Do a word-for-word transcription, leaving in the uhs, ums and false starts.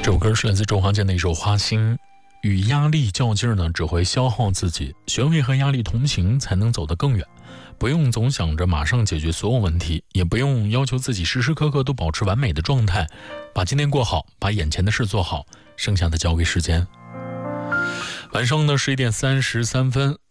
这首歌是来自周华健的一首《花心》。与压力较劲呢，只会消耗自己，学会和压力同行，才能走得更远。不用总想着马上解决所有问题，也不用要求自己时时刻刻都保持完美的状态，把今天过好，把眼前的事做好，剩下的交给时间。晚上的十一点三十三分，